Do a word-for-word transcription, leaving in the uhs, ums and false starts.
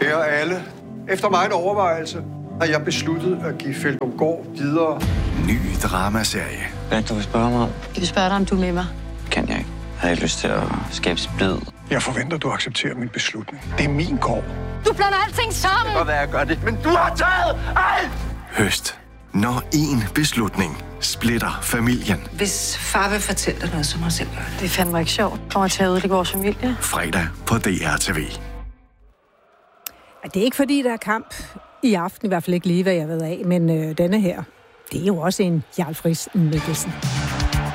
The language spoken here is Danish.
Kære alle, efter meget overvejelse har jeg besluttet at give Feldumgaard videre. Ny dramaserie. Hvad du vil spørge mig om? Jeg vil spørge dig, om du er med mig. Kan jeg ikke. Jeg har ikke lyst til at skabe splid. Jeg forventer, du accepterer min beslutning. Det er min gård. Du blander alting sammen! Det kan godt være, jeg gør det, men du har taget alt! Høst. Når én beslutning splitter familien. Hvis far vil fortælle dig noget, så må jeg selv gøre det. Det er fandme ikke sjovt. Kommer til at ødelægge vores familie. Fredag på D R T V. Det er ikke fordi, der er kamp i aften, i hvert fald ikke lige, hvad jeg ved af, men øh, denne her, det er jo også en Jarl Friis Mikkelsen.